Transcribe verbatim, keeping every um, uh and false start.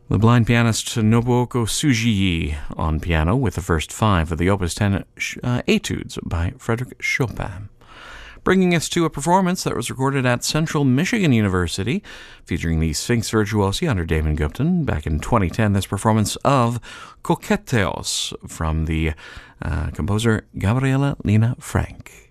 The blind pianist Nobuoko Tsujii on piano with the first five of the Opus ten uh, Etudes by Frédéric Chopin. Bringing us to a performance that was recorded at Central Michigan University, featuring the Sphinx Virtuosi under Damon Gupton. Back in twenty ten, this performance of Coqueteos from the uh, composer Gabriela Lina Frank.